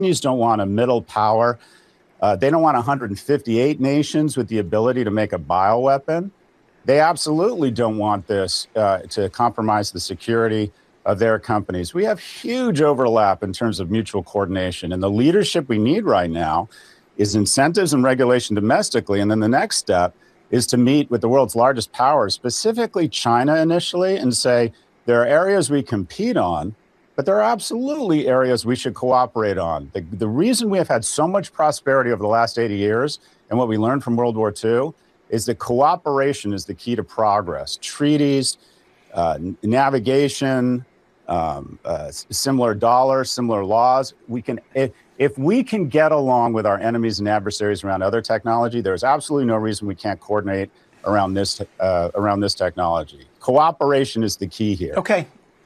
don't want a middle power. They don't want 158 nations with the ability to make a bioweapon. They absolutely don't want this to compromise the security of their companies. We have huge overlap in terms of mutual coordination. And the leadership we need right now is incentives and regulation domestically. And then the next step is to meet with the world's largest powers, specifically China initially, and say there are areas we compete on, but there are absolutely areas we should cooperate on. The reason we have had so much prosperity over the last 80 years and what we learned from World War II is that cooperation is the key to progress. Treaties, navigation, similar dollars, similar laws. If we can get along with our enemies and adversaries around other technology, there's absolutely no reason we can't coordinate around this technology. Cooperation is the key here. Okay.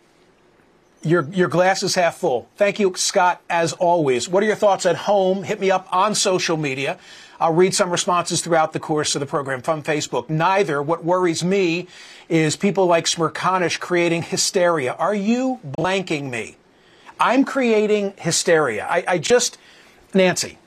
Your glass is half full. Thank you, Scott, as always. What are your thoughts at home? Hit me up on social media. I'll read some responses throughout the course of the program from Facebook. Neither. What worries me is people like Smerconish creating hysteria. Are you blanking me? I'm creating hysteria. Nancy,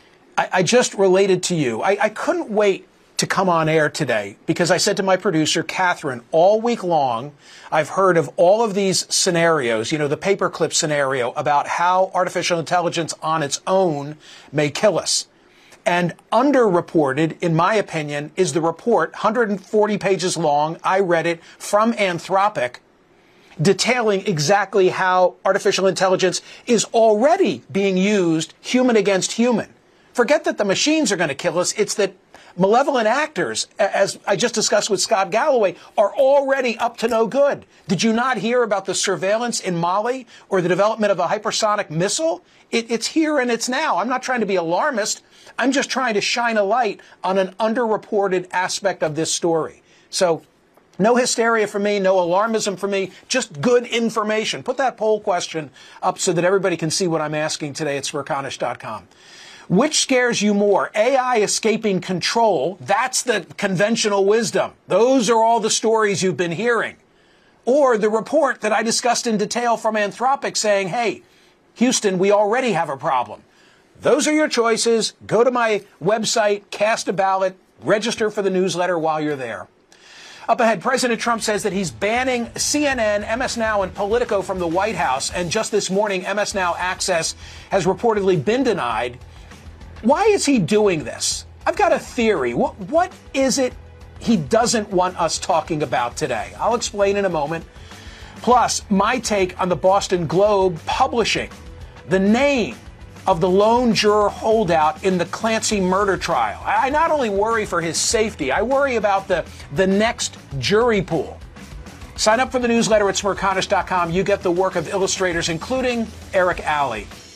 I just related to you. I couldn't wait to come on air today because I said to my producer, Catherine, all week long, I've heard of all of these scenarios, the paperclip scenario about how artificial intelligence on its own may kill us. And underreported, in my opinion, is the report, 140 pages long. I read it from Anthropic, detailing exactly how artificial intelligence is already being used human against human. Forget that the machines are going to kill us. It's that malevolent actors, as I just discussed with Scott Galloway, are already up to no good. Did you not hear about the surveillance in Mali or the development of a hypersonic missile? It's here and it's now. I'm not trying to be alarmist. I'm just trying to shine a light on an underreported aspect of this story. So no hysteria for me, no alarmism for me, just good information. Put that poll question up so that everybody can see what I'm asking today at Smerconish.com. Which scares you more? AI escaping control, that's the conventional wisdom. Those are all the stories you've been hearing. Or the report that I discussed in detail from Anthropic saying, hey, Houston, we already have a problem. Those are your choices. Go to my website, cast a ballot, register for the newsletter while you're there. Up ahead, President Trump says that he's banning CNN, MS Now, and Politico from the White House. And just this morning, MS Now access has reportedly been denied. Why is he doing this? I've got a theory. What is it he doesn't want us talking about today? I'll explain in a moment. Plus, my take on the Boston Globe publishing the name of the lone juror holdout in the Clancy murder trial. I not only worry for his safety, I worry about the next jury pool. Sign up for the newsletter at Smerconish.com. You get the work of illustrators, including Eric Alley.